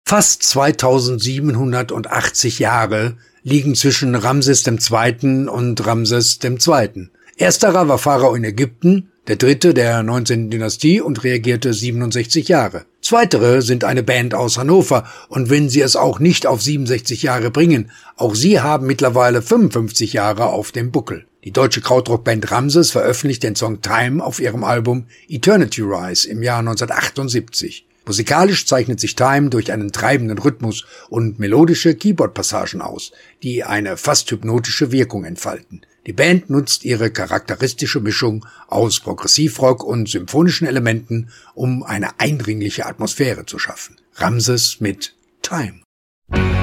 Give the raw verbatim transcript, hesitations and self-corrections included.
Fast zweitausendsiebenhundertachtzig Jahre liegen zwischen Ramses der Zweite. Und Ramses der Zweite. Ersterer war Pharao in Ägypten, der dritte der neunzehnten Dynastie und regierte siebenundsechzig Jahre. Zweitere sind eine Band aus Hannover und wenn sie es auch nicht auf siebenundsechzig Jahre bringen, auch sie haben mittlerweile fünfundfünfzig Jahre auf dem Buckel. Die deutsche Krautrock-Band Ramses veröffentlicht den Song Time auf ihrem Album Eternity Rise im Jahr neunzehnhundertachtundsiebzig. Musikalisch zeichnet sich Time durch einen treibenden Rhythmus und melodische Keyboard-Passagen aus, die eine fast hypnotische Wirkung entfalten. Die Band nutzt ihre charakteristische Mischung aus Progressivrock und symphonischen Elementen, um eine eindringliche Atmosphäre zu schaffen. Ramses mit Time.